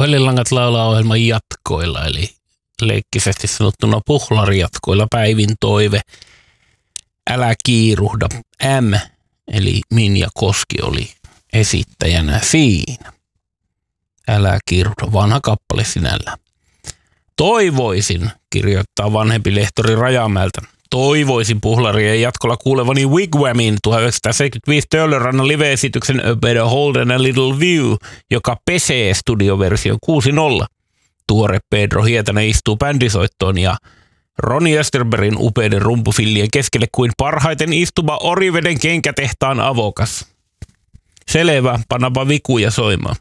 Puhelinlangat laulaa ohjelman jatkoilla, eli leikkisesti sanottuna puhlarijatkoilla. Päivin toive, älä kiiruhda. M, eli Minja Koski oli esittäjänä siinä. Älä kiiruhda, vanha kappale sinällään. Toivoisin, kirjoittaa vanhempi lehtori Rajamäeltä. Toivoisin puhlarien jatkolla kuulevani Wigwamin 1975 Töölönrannan live-esityksen A Better Hold and a Little View, joka pesee studioversio 6.0. Tuore Pedro Hietanen istuu bändisoittoon ja Ronnie Österbergin upeiden rumpufillien keskelle kuin parhaiten istuva Oriveden kenkätehtaan avokas. Selvä, pannapa vikuja soimaan.